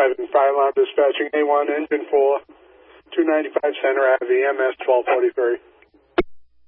Ivan, fire alarm dispatching A1, engine 4, 295 Center Ave, EMS 1243.